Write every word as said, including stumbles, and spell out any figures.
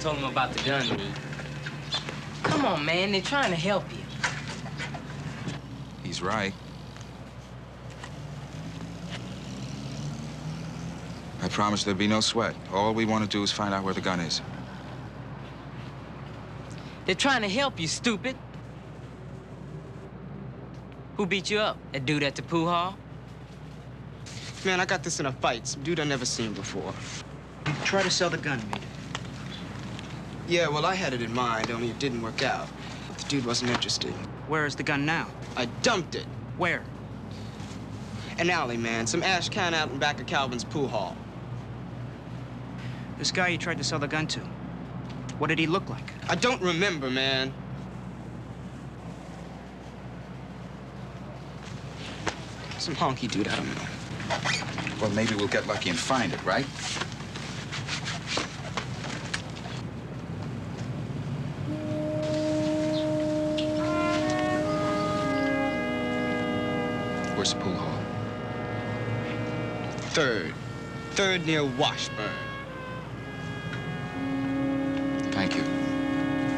told him about the gun need. Come on, man, they're trying to help you. He's right. I promise there'll be no sweat. All we want to do is find out where the gun is. They're trying to help you, stupid. Who beat you up? That dude at the pool hall? Man, I got this in a fight. Some dude I never seen before. You tried to sell the gun, mate. Yeah, well, I had it in mind, only it didn't work out. The dude wasn't interested. Where is the gun now? I dumped it. Where? An alley, man. Some ash can out in back of Calvin's pool hall. This guy you tried to sell the gun to, what did he look like? I don't remember, man. Some honky dude, I don't know. Well, maybe we'll get lucky and find it, right? Where's the pool hall? Third. Third near Washburn. Thank you.